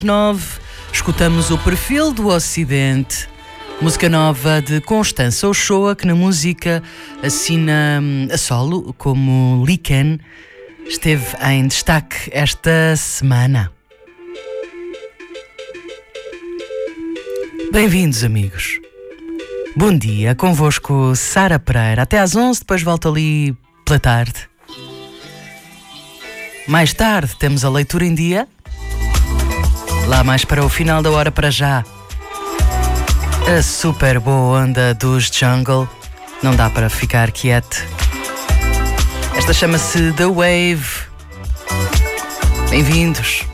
9, escutamos o Perfil do Ocidente, música nova de Constança Ochoa, que na música assina a solo como Liken, esteve em destaque esta semana. Bem-vindos, amigos. Bom dia, convosco Sara Pereira. Até às 11, depois volto ali pela tarde. Mais tarde temos a leitura em dia. Lá mais para o final da hora, para já, a super boa onda dos Jungle. Não dá para ficar quieto. Esta chama-se The Wave. Bem-vindos.